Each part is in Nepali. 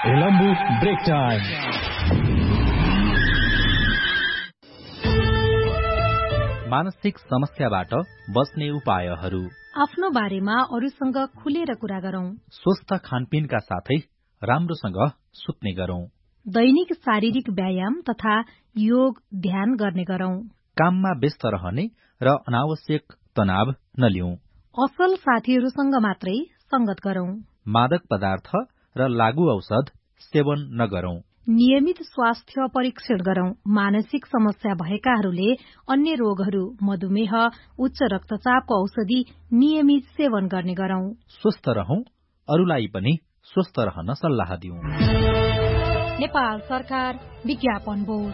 Helambu brake time. मानसिक समस्याबाट बच्ने उपायहरू। आफ्नो बारेमा अरूसँग खुलेर कुरा गरौं। स्वस्थ खानपिनका साथै राम्रोसँग सुत्ने गरौं। दैनिक शारीरिक व्यायाम तथा योग ध्यान गर्ने गरौं। काममा व्यस्त रहने र अनावश्यक तनाव नलिउँ। असल साथीहरूसँग मात्रै संगत गरौं। मादक पदार्थ र लागू औषध सेवन नगरौं। नियमित स्वास्थ्य परीक्षण गरौं। मानसिक समस्या भएकाहरूले अन्य रोगहरू, मधुमेह, उच्च रक्तचापको औषधि नियमित सेवन गर्ने गरौं। स्वस्थ रहौं, अरूलाई पनि स्वस्थ रहन सल्लाह दिउँ। नेपाल सरकार विज्ञापन बोर्ड।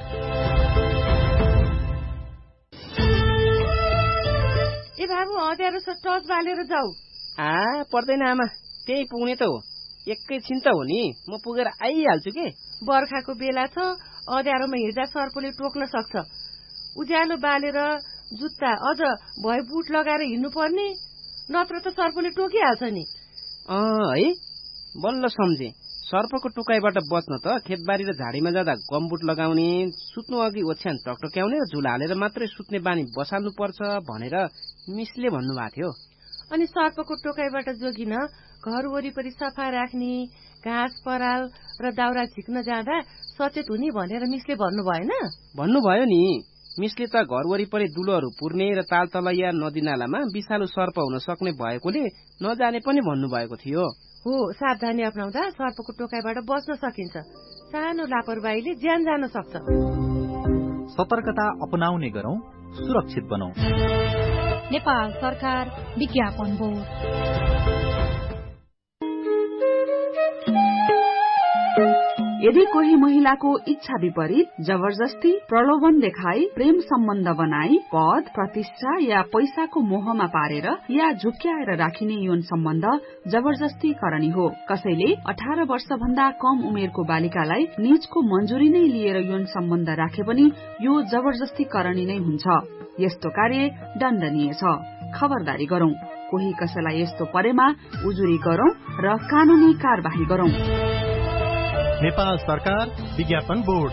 ए बाबु, अँध्यारो छ, टर्च बालेर जाऊ। पर्दैन आमा, त्यही पुग्ने त हो। एकैछिन त हो नि, म पुगेर आइहाल्छु के। बर्खाको बेला छ, अँध्यारोमा हिँड्दा सर्पले टोक्न सक्छ। उज्यालो बालेर जुत्ता अझ भए बुट लगाएर हिँड्नु पर्ने, नत्र त सर्पले टोकिहाल्छ नि। है, बल्ल सम्झे। सर्पको टोकाइबाट बच्न त खेतबारी र झाडीमा जाँदा गमबुट लगाउने, सुत्नु अघि ओछ्यान टकटक्याउने र झुला हालेर मात्रै सुत्ने बानी बसाल्नु पर्छ भनेर मिसले भन्नुभएको थियो। अनि सर्पको टोकाइबाट जोगिन घर वरिपरि सफा राख्ने, घाँस पराल र दाउरा झिक्न जाँदा सचेत हुने भनेर मिसले भन्नु भएन? भन्नुभयो नि। मिसले त घर वरिपरि दुलोहरू पुर्ने र तालतलैया नदीनालामा विषालु सर्प हुन सक्ने भएकोले नजाने पनि भन्नुभएको थियो। हो, सावधानी अपनाउँदा सर्पको टोकाइबाट बच्न सकिन्छ। सानो लापरवाहीले ज्यान जान सक्छ। सतर्कता अपनाउने गरौं, सुरक्षित बनौं। नेपाल सरकार विज्ञापन बोर्ड। यदि कोही महिलाको इच्छा विपरीत, जबरजस्ती, प्रलोभन देखाई, प्रेम सम्बन्ध बनाई, पद, प्रतिष्ठा या पैसाको मोहमा पारेर या झुक्क्याएर राखिने यौन सम्बन्ध जबरजस्ती करणी हो। कसैले 18 वर्ष भन्दा कम उमेरको बालिकालाई निजको मन्जुरी नै लिएर यौन सम्बन्ध राखे पनि यो जबरजस्ती करणी नै हुन्छ। यस्तो कार्य दण्डनीय छ। खबरदारी गरौं। कोही कसैलाई यस्तो परेमा उजुरी गरौं र कानूनी कार्यवाही गरौं। नेपाल सरकार विज्ञापन बोर्ड।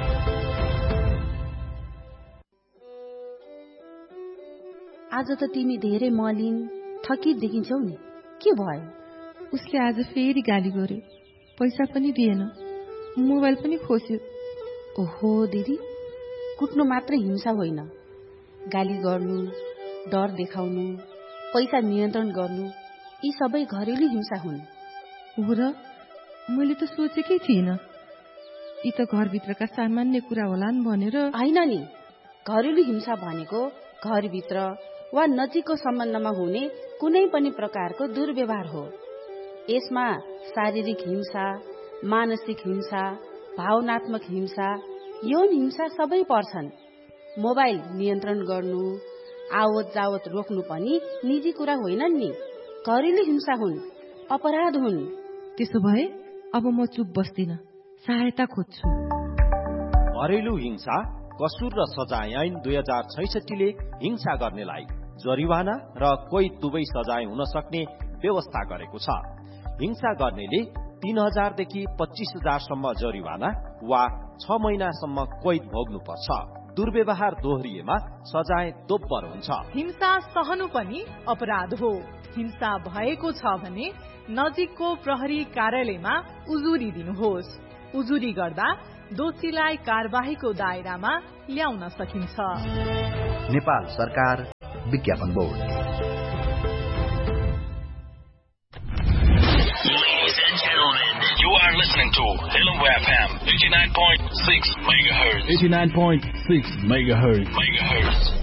आज त तिमी धेरै मलिन, थकित देखिन्छौ नि, के भयो? उसले आज फेरि गाली गर्यो, पैसा पनि दिएन, मोबाइल पनि खोस्यो। ओहो दिदी, कुट्नु मात्रै हिंसा होइन, गाली गर्नु, डर देखाउनु, पैसा नियन्त्रण गर्नु, यी सबै घरेलु हिंसा हुन्। हो र? मैले त सोचेकै थिइनँ। यी त घरभित्रका सामान्य कुरा होलान् भनेर। होइन नि, घरेलु हिंसा भनेको घरभित्र वा नजिकको सम्बन्धमा हुने कुनै पनि प्रकारको दुर्व्यवहार हो। यसमा शारीरिक हिंसा, मानसिक हिंसा, भावनात्मक हिंसा, यौन हिंसा सबै पर्छन्। मोबाइल नियन्त्रण गर्नु, आवत जावत रोक्नु पनि निजी कुरा होइनन् नि, घरेलु हिंसा हुन्, अपराध हुन्। त्यसो भए अब म चुप बस्दिन, सहायता खोज्छु। घरेलु हिंसा कसुर र सजाय ऐन 2066 ले हिंसा गर्नेलाई जरिवाना र कोही दुवै सजाय हुन सक्ने व्यवस्था गरेको छ। हिंसा गर्नेले 3000 देखि 25000 सम्म जरिवाना वा 6 महिनासम्म कैद भोग्नुपर्छ। दुर्व्यवहार दोहोरिएमा सजाय दोब्बर हुन्छ। हिंसा सहनु पनि अपराध हो। हिंसा भएको छ भने नजिकको प्रहरी कार्यालयमा उजुरी दिनुहोस्। उजुरी गर्दा दोषीलाई कारबाहीको दायरामा ल्याउन सकिन्छ। नेपाल सरकार विज्ञापन board. Ladies and gentlemen, you are listening to Hello FM 89.6 MHz. 89.6 MHz.